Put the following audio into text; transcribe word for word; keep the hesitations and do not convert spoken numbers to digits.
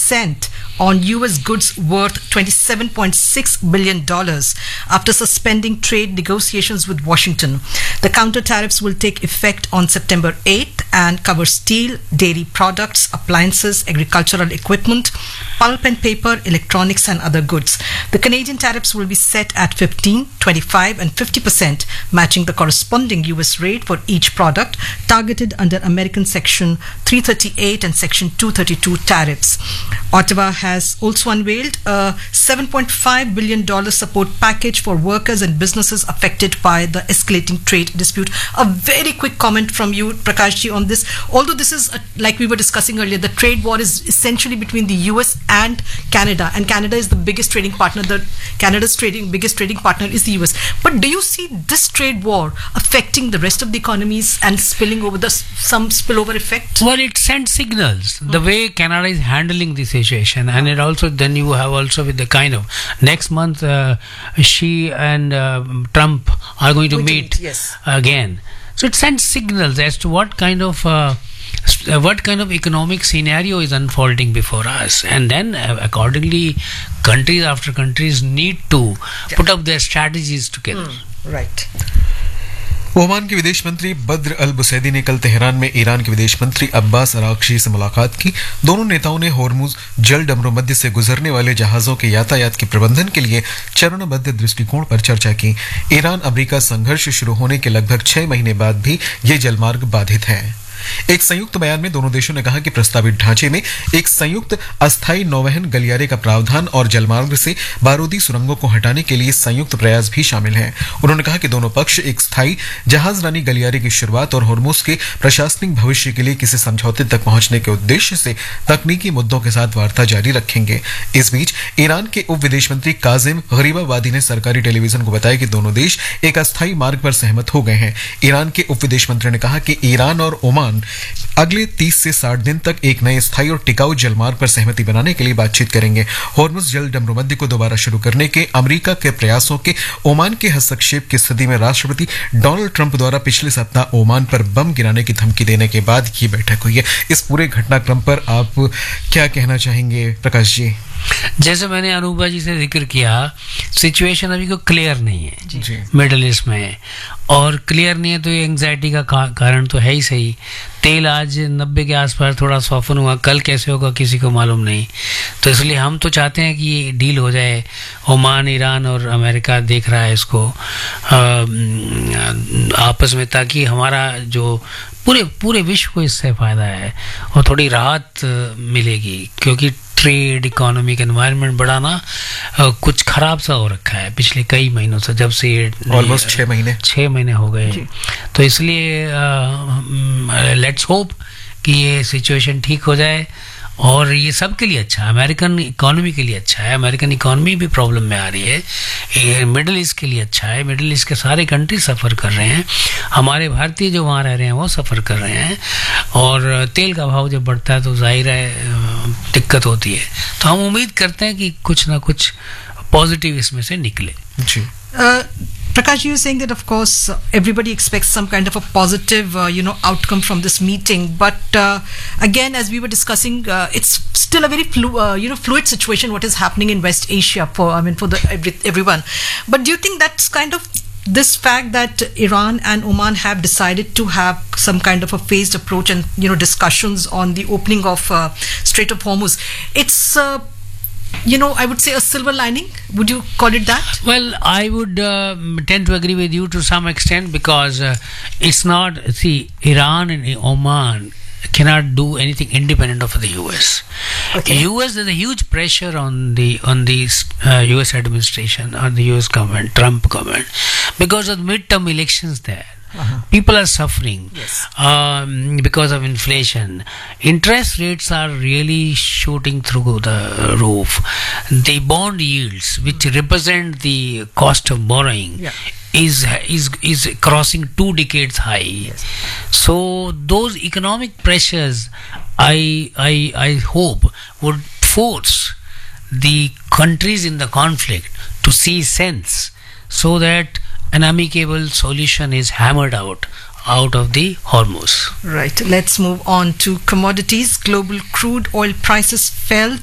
percent on U S goods worth twenty-seven point six billion dollars after suspending trade negotiations with Washington. The counter tariffs will take effect on September eighth and cover steel, dairy products, appliances, agricultural equipment, pulp and paper, electronics and other goods. The Canadian tariffs will be set at fifteen, twenty-five and fifty percent, matching the corresponding U S rate for each product targeted under American Section three thirty-eight and Section two thirty-two tariffs. Ottawa has also unveiled a seven point five billion dollars support package for workers and businesses affected by the escalating trade dispute. A very quick comment from you, Prakashji, on this. Although this is, a, like we were discussing earlier, the trade war is essentially between the U S and Canada, and Canada is the biggest trading partner. The Canada's trading biggest trading partner is the U S. But do you see this trade war affecting the rest of the economies and spilling over the some spillover effect? Well, it sends signals the way Canada is handling the situation, and it also then you have also with the kind of next month uh, Xi and uh, Trump are going to Going to meet, meet, yes. again. So it sends signals as to what kind of uh, s- what kind of economic scenario is unfolding before us, and then uh, accordingly, countries after countries need to Yeah. put up their strategies together. Right. Oman के विदेश मंत्री बद्र अल बुसैदी ने कल Tehran में Iran के विदेश मंत्री Abbas Araghchi से मुलाकात की। दोनों नेताओं ने होर्मुज जल डमरू मध्य से गुजरने वाले जहाजों के यातायात के प्रबंधन के लिए चरणबद्ध दृष्टिकोण पर चर्चा की। ईरान अमेरिका संघर्ष शुरू होने के लगभग छह महीने बाद भी ये जलमार्ग बाधित है। एक संयुक्त बयान में दोनों देशों ने कहा कि प्रस्तावित ढांचे में एक संयुक्त अस्थायी नौवहन गलियारे का प्रावधान और जलमार्ग से बारूदी सुरंगों को हटाने के लिए संयुक्त प्रयास भी शामिल हैं। उन्होंने कहा कि दोनों पक्ष एक स्थायी जहाजरानी गलियारे की शुरुआत और होर्मुज के प्रशासनिक भविष्य के लिए किसी समझौते तक पहुंचने के उद्देश्य से तकनीकी मुद्दों के साथ वार्ता जारी रखेंगे। इस बीच ईरान के उप विदेश मंत्री काजिम गरीबाबादी ने सरकारी टेलीविजन को बताया कि दोनों देश एक अस्थायी मार्ग पर सहमत हो गए हैं। ईरान के उप विदेश मंत्री ने कहा कि ईरान और ओमान अगले तीस से साठ दिन तक एक नए स्थायी और टिकाऊ जलमार्ग पर सहमति बनाने के लिए बातचीत करेंगे। होर्मुज जल डमरू मध्य को दोबारा शुरू करने के अमेरिका के प्रयासों के ओमान के हस्तक्षेप की स्थिति में राष्ट्रपति डोनाल्ड ट्रंप द्वारा पिछले सप्ताह ओमान पर बम गिराने की धमकी देने के बाद ये बैठक हुई है। इस पूरे घटनाक्रम पर आप क्या कहना चाहेंगे प्रकाश जी? जैसे मैंने अनूपा जी से जिक्र किया, सिचुएशन अभी को क्लियर नहीं है मिडल ईस्ट में, और क्लियर नहीं है तो ये एंग्जाइटी का का, कारण तो है ही सही। तेल आज नब्बे के आसपास थोड़ा सॉफन हुआ, कल कैसे होगा किसी को मालूम नहीं। तो इसलिए हम तो चाहते हैं कि ये डील हो जाए। ओमान, ईरान और अमेरिका देख रहा है इसको आ, आपस में, ताकि हमारा जो पूरे पूरे विश्व को इससे फ़ायदा है और थोड़ी राहत मिलेगी, क्योंकि ट्रेड, इकोनॉमिक एनवायरनमेंट बड़ा ना कुछ खराब सा हो रखा है पिछले कई महीनों से, जब से ये ऑलमोस्ट छः महीने छः महीने हो गए। तो इसलिए लेट्स होप कि ये सिचुएशन ठीक हो जाए, और ये सब के लिए अच्छा है, अमेरिकन इकोनॉमी के लिए अच्छा है। अमेरिकन इकोनॉमी भी प्रॉब्लम में आ रही है, ये मिडिल ईस्ट के लिए अच्छा है। मिडिल ईस्ट के सारे कंट्री सफ़र कर रहे हैं, हमारे भारतीय जो वहाँ रह रहे हैं वो सफ़र कर रहे हैं, और तेल का भाव जब बढ़ता है तो जाहिर है दिक्कत होती है। तो हम उम्मीद करते हैं कि कुछ ना कुछ पॉजिटिव इसमें से निकले। जी Prakash, you were saying that of course uh, everybody expects some kind of a positive, uh, you know, outcome from this meeting. But uh, again, as we were discussing, uh, it's still a very flu- uh, you know, fluid situation. What is happening in West Asia for, I mean, for the every, everyone. But do you think that's kind of this fact that Iran and Oman have decided to have some kind of a phased approach and you know discussions on the opening of uh, Strait of Hormuz? It's uh, you know, I would say a silver lining. Would you call it that? Well, I would uh, tend to agree with you to some extent, because uh, it's not, see, Iran and Oman cannot do anything independent of the U S. Okay. U S, there's a huge pressure on the on the uh, U S administration, or the U S government, Trump government, because of midterm elections there. Uh-huh. People are suffering yes. um, because of inflation. Interest rates are really shooting through the roof. The bond yields, which mm. represent the cost of borrowing, yeah. is is is crossing two decades high. Yes. So those economic pressures, I I I hope, would force the countries in the conflict to see sense, so that an amicable solution is hammered out out of the Hormuz. Right. Let's move on to commodities. Global crude oil prices fell